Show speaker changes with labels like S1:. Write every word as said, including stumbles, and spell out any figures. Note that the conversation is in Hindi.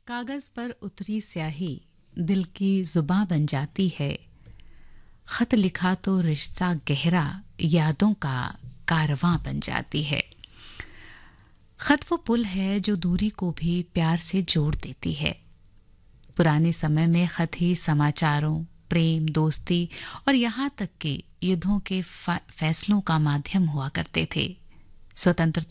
S1: कागज पर उतरी स्याही दिल की जुबां बन जाती है। खत लिखा तो रिश्ता गहरा यादों का कारवां बन जाती है। खत वो पुल है जो दूरी को भी प्यार से जोड़ देती है। पुराने समय में खत ही समाचारों, प्रेम, दोस्ती और यहाँ तक कि युद्धों के फैसलों का माध्यम हुआ करते थे। स्वतंत्रता